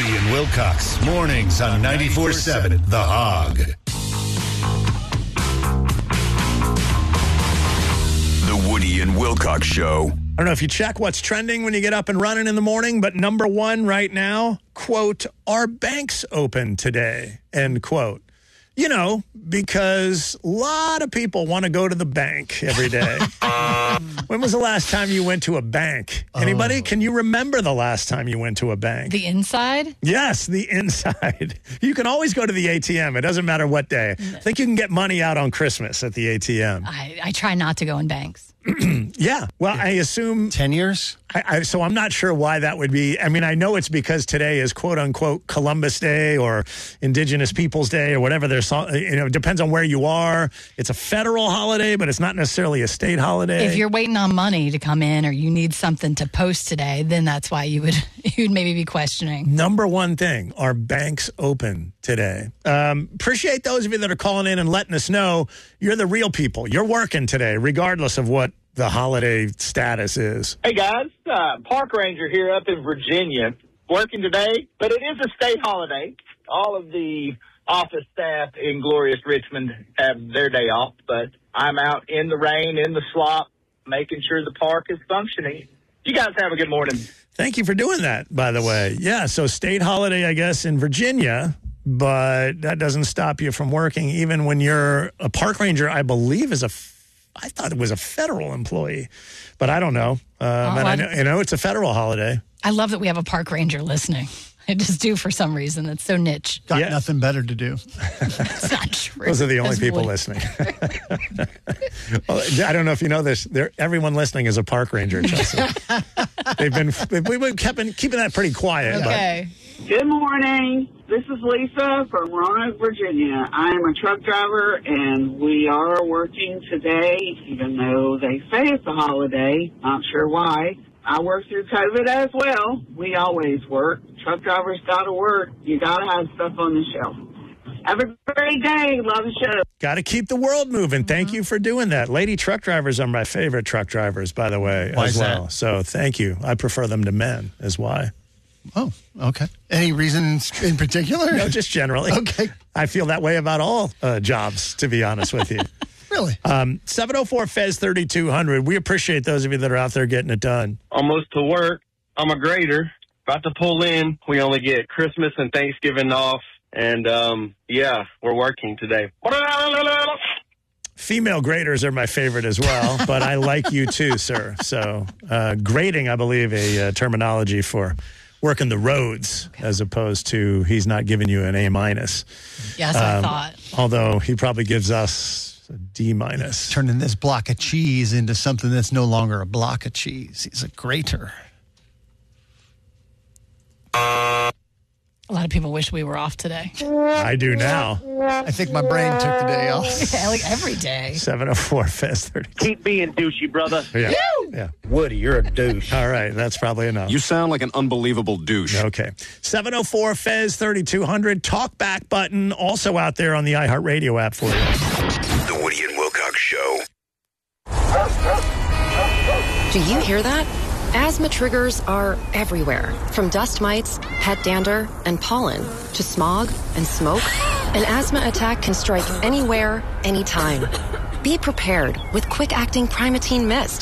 Woody and Wilcox, mornings on 94.7 The Hog. The Woody and Wilcox Show. I don't know if you check what's trending when you get up and running in the morning, but number one right now, quote, are banks open today, end quote. You know, because a lot of people want to go to the bank every day. When was the last time you went to a bank? Anybody? Can you remember the last time you went to a bank? The inside? Yes, the inside. You can always go to the ATM. It doesn't matter what day. I think you can get money out on Christmas at the ATM. I try not to go in banks. Yeah. Well, I assume 10 years? So I'm not sure why that would be. I mean, I know it's because today is quote unquote Columbus Day or Indigenous Peoples Day or whatever. It depends on where you are. It's a federal holiday, but it's not necessarily a state holiday. If you're waiting on money to come in or you need something to post today, then that's why you'd maybe be questioning. Number one thing, are banks open today? Appreciate those of you that are calling in and letting us know you're the real people. You're working today, regardless of what the holiday status is. Hey guys, park ranger here up in Virginia, working today, but it is a state holiday. All of the office staff in glorious Richmond have their day off, but I'm out in the rain, in the slop, making sure the park is functioning. You guys have a good morning. Thank you for doing that, by the way. Yeah, so state holiday, I guess, in Virginia, but that doesn't stop you from working, even when you're a park ranger, I believe, I thought it was a federal employee, but I don't know. And I know it's a federal holiday. I love that we have a park ranger listening. I just do for some reason. It's so niche. Got nothing better to do. It's not true. Those are the only That's people Woody. listening. Well, I don't know if you know this. Everyone listening is a park ranger, Chelsea. We've been keeping that pretty quiet. Okay. Good morning. This is Lisa from Roanoke, Virginia. I am a truck driver, and we are working today, even though they say it's a holiday. Not sure why. I work through COVID as well. We always work. Truck drivers got to work. You got to have stuff on the shelf. Have a great day. Love the show. Got to keep the world moving. Thank you for doing that. Lady truck drivers are my favorite truck drivers, by the way, Why as is well. that? So thank you. I prefer them to men, is why. Oh, okay. Any reasons in particular? No, just generally. Okay. I feel that way about all jobs, to be honest with you. Really? 704-FEZ-3200. We appreciate those of you that are out there getting it done. Almost to work. I'm a grader. About to pull in. We only get Christmas and Thanksgiving off. And, we're working today. Female graders are my favorite as well, but I like you too, sir. So grading, I believe, a terminology for working the roads, as opposed to he's not giving you an A-. Yes, I thought. Although he probably gives us a D-. Turning this block of cheese into something that's no longer a block of cheese. He's a grater. A lot of people wish we were off today. I do now. I think my brain took the day off. Yeah, like every day. 704-FEZ-32. Keep being douchey, brother. Yeah. Yeah. Woody, you're a douche. All right. That's probably enough. You sound like an unbelievable douche. Okay. 704-FEZ-3200. Talk back button also out there on the iHeartRadio app for you. The Woody and Wilcox Show. Do you hear that? Asthma triggers are everywhere, from dust mites, pet dander, and pollen, to smog and smoke. An asthma attack can strike anywhere, anytime. Be prepared with quick-acting Primatene Mist.